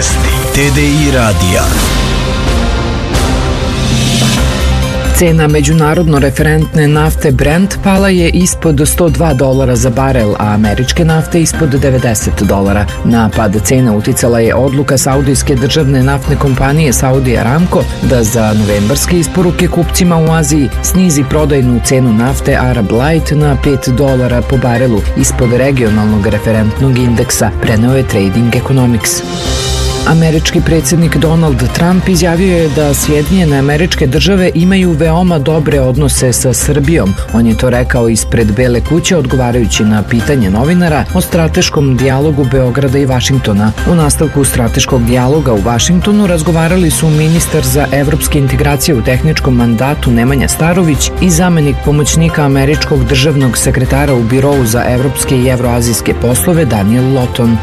Vijesti TDI radija. Cena međunarodno referentne nafte Brent pala je ispod $102 za barel, a američke nafte ispod $90. Na pad cena uticala je odluka saudijske državne naftne kompanije Saudi Aramco da za novembarske isporuke kupcima u Aziji snizi prodajnu cenu nafte Arab Light na $5 po barelu ispod regionalnog referentnog indeksa, preneo je Trading Economics. Američki predsjednik Donald Trump izjavio je da Sjedinjene Američke Države imaju veoma dobre odnose sa Srbijom. On je to rekao ispred Bele kuće odgovarajući na pitanje novinara o strateškom dijalogu Beograda i Vašingtona. U nastavku strateškog dijaloga u Vašingtonu razgovarali su ministar za evropske integracije u tehničkom mandatu Nemanja Starović i zamenik pomoćnika američkog državnog sekretara u Birovu za evropske i evroazijske poslove Daniel Lawton.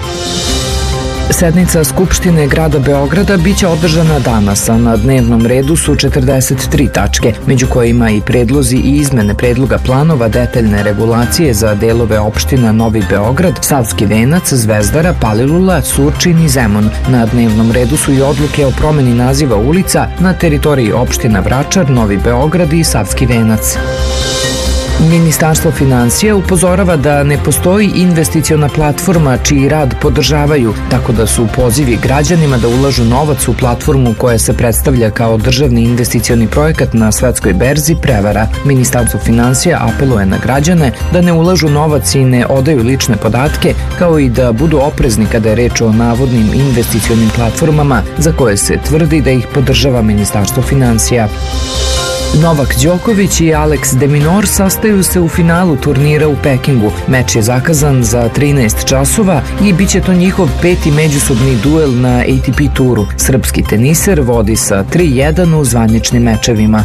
Sednica Skupštine grada Beograda biće održana danas, a na dnevnom redu su 43 tačke, među kojima i predlozi i izmene predloga planova detaljne regulacije za delove opština Novi Beograd, Savski Venac, Zvezdara, Palilula, Surčin i Zemun. Na dnevnom redu su i odluke o promeni naziva ulica na teritoriji opština Vračar, Novi Beograd i Savski Venac. Ministarstvo finansija upozorava da ne postoji investiciona platforma čiji rad podržavaju, tako da su pozivi građanima da ulažu novac u platformu koja se predstavlja kao državni investicioni projekat na svetskoj berzi prevara. Ministarstvo finansija apeluje na građane da ne ulažu novac i ne odaju lične podatke, kao i da budu oprezni kada je reč o navodnim investicionim platformama za koje se tvrdi da ih podržava Ministarstvo finansija. Novak Đoković i Alex de Minaur sastaju se u finalu turnira u Pekingu. Meč je zakazan za 13 časova i bit će to njihov 5. međusobni duel na ATP turu. Srpski teniser vodi sa 3-1 u zvaničnim mečevima.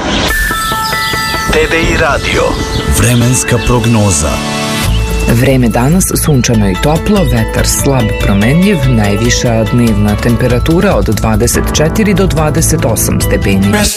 TDI radio. Vremenska prognoza. Vreme danas sunčano i toplo, vetar slab promenljiv, najviša dnevna temperatura od 24 do 28 stepeni.